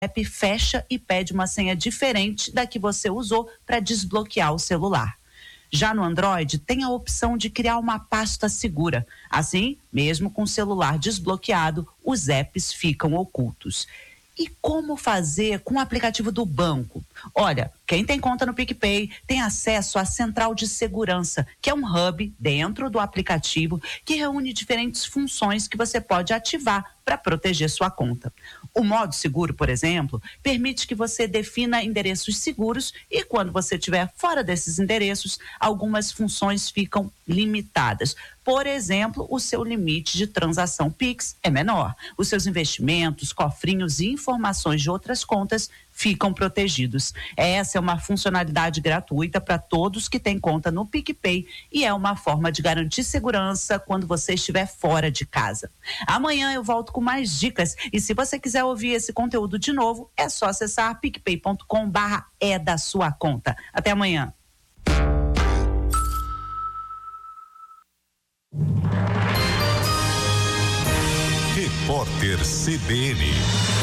app fecha e pede uma senha diferente da que você usou para desbloquear o celular. Já no Android, tem a opção de criar uma pasta segura. Assim, mesmo com o celular desbloqueado, os apps ficam ocultos. E como fazer com o aplicativo do banco? Olha, quem tem conta no PicPay tem acesso à central de segurança, que é um hub dentro do aplicativo que reúne diferentes funções que você pode ativar para proteger sua conta. O modo seguro, por exemplo, permite que você defina endereços seguros e quando você estiver fora desses endereços, algumas funções ficam limitadas. Por exemplo, o seu limite de transação Pix é menor. Os seus investimentos, cofrinhos e informações de outras contas ficam protegidos. Essa é uma funcionalidade gratuita para todos que têm conta no PicPay e é uma forma de garantir segurança quando você estiver fora de casa. Amanhã eu volto com mais dicas e se você quiser ouvir esse conteúdo de novo, é só acessar picpay.com/é da sua conta. Até amanhã. Repórter CBN.